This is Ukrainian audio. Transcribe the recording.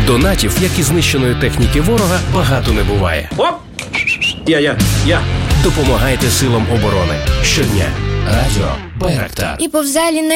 Донатів, як і знищеної техніки ворога, багато не буває. Оп! Я. Допомагайте силам оборони. Щодня. Радіо Байрактар. І повзалі